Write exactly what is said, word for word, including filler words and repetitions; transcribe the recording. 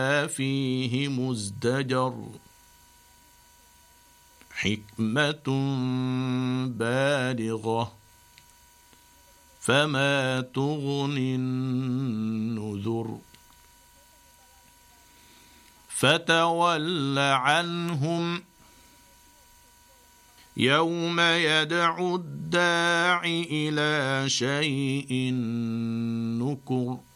فيه مزدجر حكمة بالغة فما تغني النذر فتول عنهم يوم يدعو الداع إلى شيء نكر